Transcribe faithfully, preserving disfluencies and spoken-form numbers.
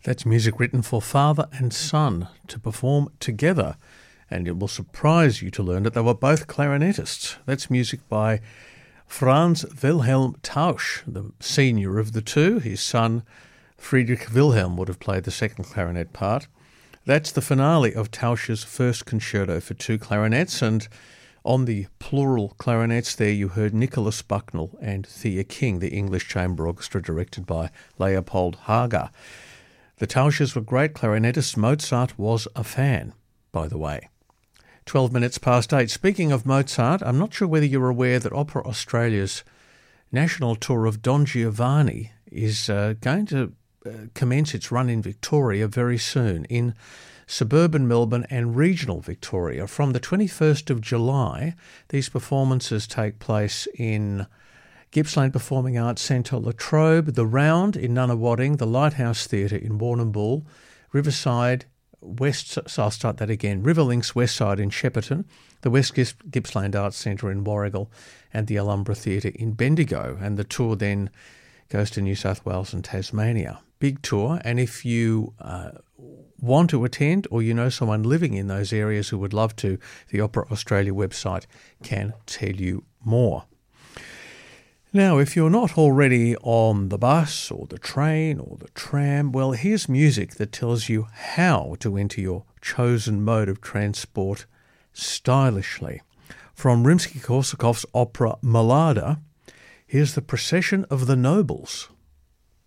That's music written for father and son to perform together, and it will surprise you to learn that they were both clarinetists. That's music by Franz Wilhelm Tausch, the senior of the two. His son, Friedrich Wilhelm, would have played the second clarinet part. That's the finale of Tausch's first concerto for two clarinets, and on the plural clarinets there you heard Nicholas Bucknell and Thea King, the English chamber orchestra directed by Leopold Hager. The Tausches were great clarinetists. Mozart was a fan, by the way. Twelve minutes past eight. Speaking of Mozart, I'm not sure whether you're aware that Opera Australia's national tour of Don Giovanni is uh, going to uh, commence its run in Victoria very soon, in suburban Melbourne and regional Victoria. From the twenty-first of July, these performances take place in Gippsland Performing Arts Centre La Trobe, The Round in Nunawading, the Lighthouse Theatre in Warrnambool, Riverside, West, so I'll start that again, Riverlinks Westside in Shepparton, the West Gippsland Arts Centre in Warrigal, and the Alhambra Theatre in Bendigo. And the tour then goes to New South Wales and Tasmania. Big tour, and if you uh, want to attend or you know someone living in those areas who would love to, the Opera Australia website can tell you more. Now, if you're not already on the bus or the train or the tram, well, here's music that tells you how to enter your chosen mode of transport stylishly. From Rimsky-Korsakov's opera Mlada, here's The Procession of the Nobles.